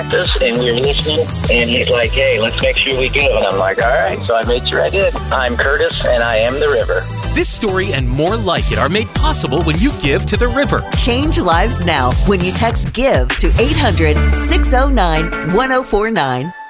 this, and we were listening, and he's like, hey, let's make sure we give. And I'm like, all right. So I made sure I did. I'm Curtis, and I am the river. This story and more like it are made possible when you give to the river. Change lives now when you text GIVE to 800-609-1049.